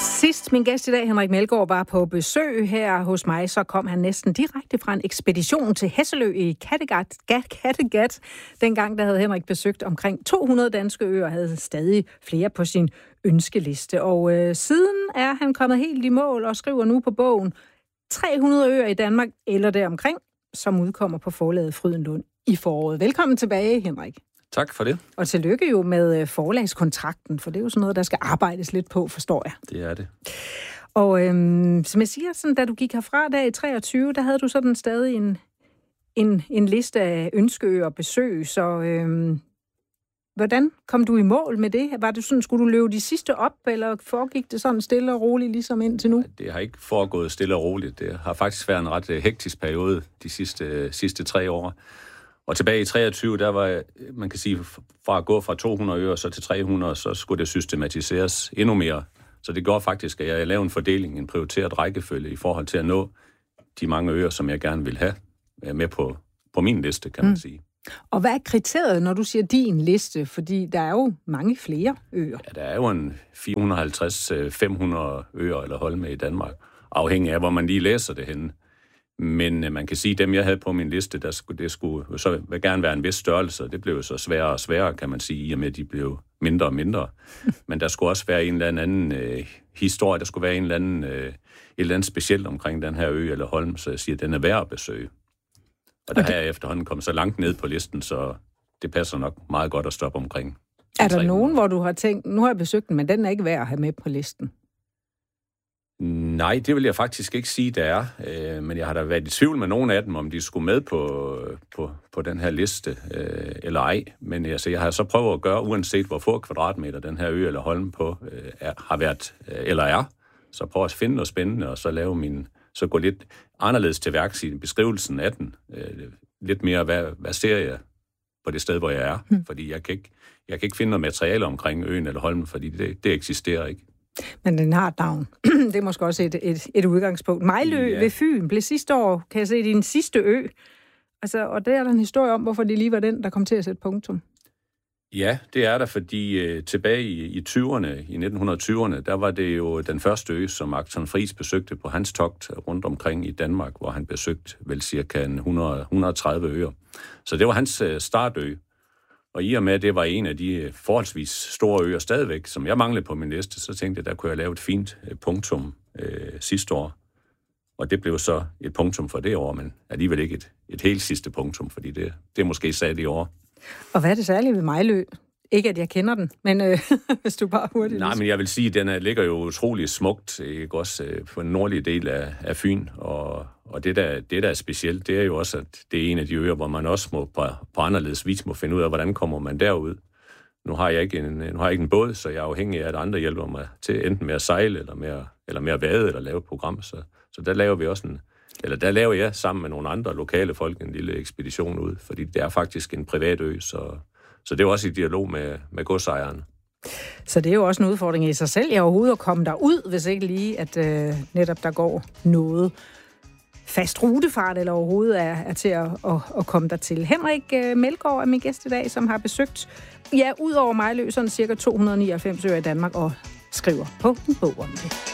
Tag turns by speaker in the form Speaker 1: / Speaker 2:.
Speaker 1: Sidst min gæst i dag, Henrik Meldgaard, var på besøg her hos mig, så kom han næsten direkte fra en ekspedition til Hesselø i Kattegat. Dengang der havde Henrik besøgt omkring 200 danske øer og havde stadig flere på sin ønskeliste. Og siden er han kommet helt i mål og skriver nu på bogen 300 øer i Danmark eller deromkring, som udkommer på forlaget Frydenlund i foråret. Velkommen tilbage, Henrik.
Speaker 2: Tak for det.
Speaker 1: Og tillykke jo med forlagskontrakten, for det er jo sådan noget, der skal arbejdes lidt på, forstår jeg.
Speaker 2: Det er det.
Speaker 1: Og som jeg siger, sådan, da du gik herfra der i 23, der havde du sådan stadig en liste af ønskeøer og besøg, så hvordan kom du i mål med det? Var det sådan, skulle du løbe de sidste op, eller foregik det sådan stille og roligt ligesom indtil nu?
Speaker 2: Det har ikke foregået stille og roligt. Det har faktisk været en ret hektisk periode de sidste 3 år. Og tilbage i 23, der var, man kan sige, fra at gå fra 200 øer så til 300, så skulle det systematiseres endnu mere. Så det gjorde faktisk, at jeg lavede en fordeling, en prioriteret rækkefølge i forhold til at nå de mange øer, som jeg gerne vil have med på min liste, kan man sige.
Speaker 1: Og hvad er kriteriet, når du siger din liste? Fordi der er jo mange flere øer.
Speaker 2: Ja, der er jo en 450-500 øer eller holme i Danmark, afhængig af, hvor man lige læser det henne. Men man kan sige, at dem, jeg havde på min liste, det skulle så gerne være en vis størrelse. Det blev så sværere og sværere, kan man sige, i og med, at de blev mindre og mindre. Men der skulle også være en eller anden historie, der skulle være en et eller andet specielt omkring den her ø eller holm, så jeg siger, at den er værd at besøge. Og der har jeg efterhånden kommet så langt ned på listen, så det passer nok meget godt at stoppe omkring.
Speaker 1: Er der nogen, hvor du har tænkt, nu har jeg besøgt den, men den er ikke værd at have med på listen?
Speaker 2: Nej, det vil jeg faktisk ikke sige, der er. Men jeg har da været i tvivl med nogle af dem, om de skulle med på den her liste eller ej. Men altså, jeg har så prøvet at gøre, uanset hvor få kvadratmeter den her ø eller holm på har været eller er. Så prøv at finde noget spændende, og så gå lidt anderledes til værks i beskrivelsen af den. Lidt mere, hvad ser jeg på det sted, hvor jeg er? Fordi jeg kan ikke finde noget materiale omkring øen eller holmen, fordi det eksisterer ikke.
Speaker 1: Men den har et navn. Det er måske også et udgangspunkt. Mejlø ved Fyn blev sidste år, kan jeg se, din sidste ø. Altså, og der er der en historie om, hvorfor det lige var den, der kom til at sætte punktum.
Speaker 2: Ja, det er der, fordi tilbage i 1920'erne, der var det jo den første ø, som Achton Friis besøgte på hans togt rundt omkring i Danmark, hvor han besøgte vel cirka 130 øer. Så det var hans startø. Og i og med, at det var en af de forholdsvis store øer stadigvæk, som jeg manglede på min liste, så tænkte jeg, der kunne jeg lave et fint punktum sidste år. Og det blev så et punktum for det år, men alligevel ikke et helt sidste punktum, fordi det er måske sat i år.
Speaker 1: Og hvad er det særlige ved Mejlø? Ikke, at jeg kender den, men hvis du bare hurtigt...
Speaker 2: Nej, men jeg vil sige, at den ligger jo utrolig smukt, ikke også på den nordlige del af Fyn, og det der er specielt, det er jo også, at det er en af de øer, hvor man også må på anderledes vis må finde ud af, hvordan kommer man derud. Nu har jeg ikke en båd, så jeg er afhængig af, at andre hjælper mig til enten med at sejle, eller med at vade, eller lave et program. Så der laver vi også der laver jeg sammen med nogle andre lokale folk en lille ekspedition ud, fordi det er faktisk en privat ø, så det er også i dialog med godsejeren.
Speaker 1: Så det er jo også en udfordring i sig selv, overhovedet at komme derud, hvis ikke lige, at netop der går noget fast rutefart, eller overhovedet er til at komme dertil. Henrik Meldgaard er min gæst i dag, som har besøgt, ud over Mejlø, sådan cirka 299 øer i Danmark, og skriver på en bog om det.